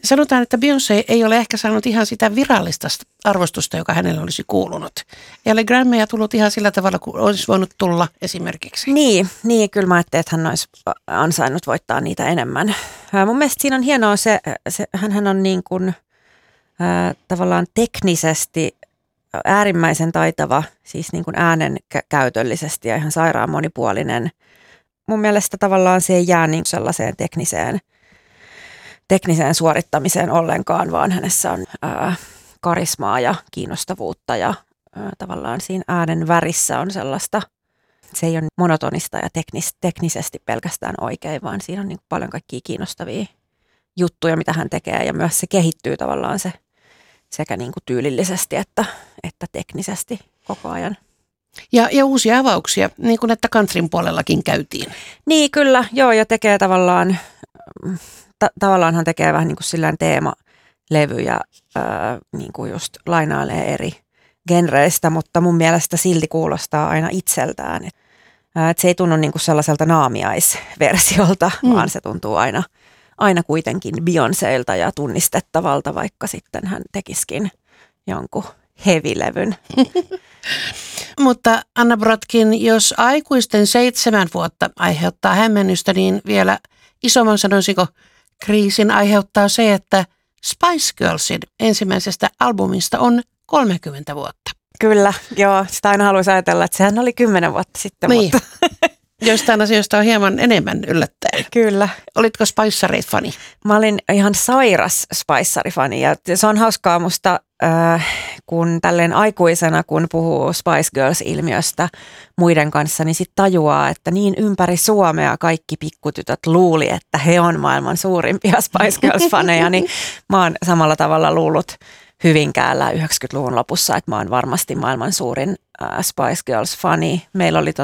Sanotaan, että Beyoncé ei ole ehkä saanut ihan sitä virallista arvostusta, joka hänelle olisi kuulunut. Ei ole Grammyja tullut ihan sillä tavalla, kuin olisi voinut tulla esimerkiksi. Niin, kyllä mä ajattelin, että hän olisi ansainnut voittaa niitä enemmän. Mun mielestä siinä on hienoa hän on niin kuin, tavallaan teknisesti äärimmäisen taitava, siis niin kuin äänen käytöllisesti ja ihan sairaan monipuolinen. Mun mielestä tavallaan se ei jää niin sellaiseen tekniseen suorittamiseen ollenkaan, vaan hänessä on karismaa ja kiinnostavuutta ja tavallaan siinä äänen värissä on sellaista, se ei ole monotonista ja teknisesti pelkästään oikein, vaan siinä on niin paljon kaikkia kiinnostavia juttuja, mitä hän tekee ja myös se kehittyy tavallaan se sekä niin kuin tyylillisesti että teknisesti koko ajan. Ja uusia avauksia, niin kuin että countryn puolellakin käytiin. Niin kyllä, joo, ja tekee tavallaan hän tekee vähän niin kuin sillään teemalevyjä, niin kuin just lainailee eri genreistä, mutta mun mielestä silti kuulostaa aina itseltään. Et se ei tunnu niin kuin sellaiselta naamiaisversiolta, vaan se tuntuu aina kuitenkin Beyoncélta ja tunnistettavalta, vaikka sitten hän tekisikin jonkun heavy-levyn. Mutta Anna Brodkin, jos aikuisten 7 vuotta aiheuttaa hämmennystä, niin vielä isomman sanoisinko kriisin aiheuttaa se, että Spice Girlsin ensimmäisestä albumista on 30 vuotta. Kyllä, joo. Sitä aina haluaisi ajatella, että sehän oli 10 vuotta sitten. Niin. Mutta joistain asioista on hieman enemmän yllättäen. Kyllä. Olitko Spice-fani? Mä olin ihan sairas Spice-fani ja se on hauskaa musta, kun tälleen aikuisena, kun puhuu Spice Girls-ilmiöstä muiden kanssa, niin sitten tajuaa, että niin ympäri Suomea kaikki pikkutytöt luuli, että he on maailman suurimpia Spice Girls-faneja, niin mä oon samalla tavalla luullut Hyvinkäällä 90-luvun lopussa, että mä oon varmasti maailman suurin Spice Girls-fani. Meillä oli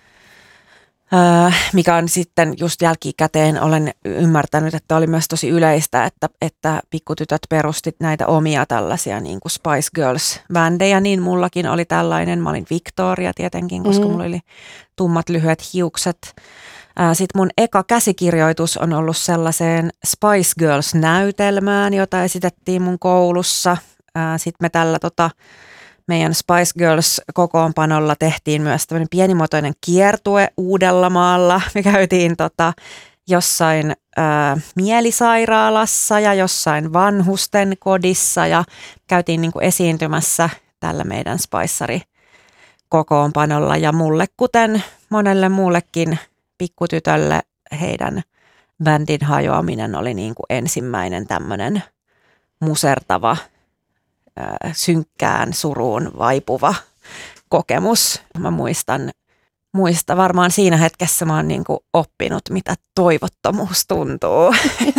mikä on sitten just jälkikäteen olen ymmärtänyt, että oli myös tosi yleistä, että pikkutytöt perustit näitä omia tällaisia niin kuin Spice Girls-bändejä, niin mullakin oli tällainen. Mä olin Victoria tietenkin, koska mulla oli tummat lyhyet hiukset. Sitten mun eka käsikirjoitus on ollut sellaiseen Spice Girls-näytelmään, jota esitettiin mun koulussa. Sitten me tällä meidän Spice Girls-kokoonpanolla tehtiin myös tämmöinen pienimuotoinen kiertue Uudellamaalla. Me käytiin jossain mielisairaalassa ja jossain vanhusten kodissa ja käytiin niin kuin esiintymässä tällä meidän Spiceri-kokoonpanolla. Ja mulle, kuten monelle muullekin pikkutytölle, heidän bändin hajoaminen oli niin kuin ensimmäinen tämmöinen musertava, synkkään suruun vaipuva kokemus. Mä muistan varmaan siinä hetkessä mä oon niin kuin oppinut, mitä toivottomuus tuntuu.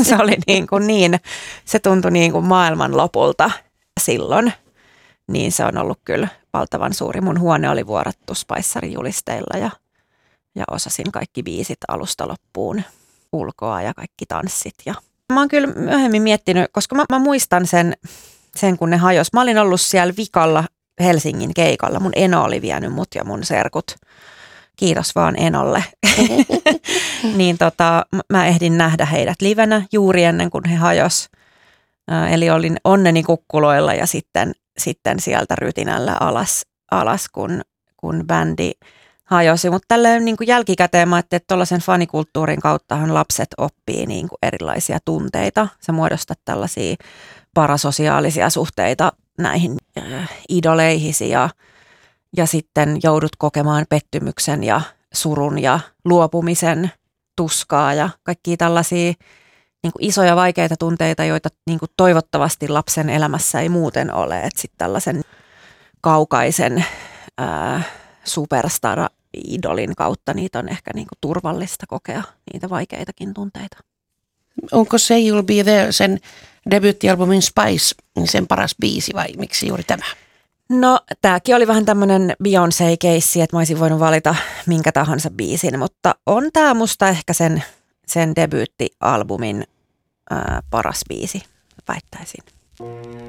Se tuntui niin kuin maailman lopulta silloin. Niin se on ollut kyllä valtavan suuri. Mun huone oli vuorattu Spicerin julisteilla ja osasin kaikki biisit alusta loppuun ulkoa ja kaikki tanssit. Ja mä oon kyllä myöhemmin miettinyt, koska mä muistan sen kun ne hajosi. Mä olin ollut siellä vikalla Helsingin keikalla. Mun eno oli vienyt mut ja mun serkut. Kiitos vaan enolle. Niin mä ehdin nähdä heidät livenä juuri ennen kuin he hajos. Eli olin onneni kukkuloilla ja sitten sieltä rytinällä alas kun bändi hajosi. Mutta tälleen niin kuin jälkikäteen mä ajattelin, että tuollaisen fanikulttuurin kauttahan lapset oppii niin kuin erilaisia tunteita. Sä muodostat tällaisia parasosiaalisia suhteita näihin idoleihisi ja sitten joudut kokemaan pettymyksen ja surun ja luopumisen tuskaa ja kaikkia tällaisia niin kuin isoja vaikeita tunteita, joita niin kuin toivottavasti lapsen elämässä ei muuten ole. Että sitten tällaisen kaukaisen superstar-idolin kautta niitä on ehkä niin kuin turvallista kokea, niitä vaikeitakin tunteita. Onko Say You'll Be There sen debyyttialbumin Spice sen paras biisi vai miksi juuri tämä? No tämäkin oli vähän tämmöinen Beyoncé-keissi, että mä olisin voinut valita minkä tahansa biisin, mutta on tämä musta ehkä sen debyyttialbumin paras biisi, väittäisin.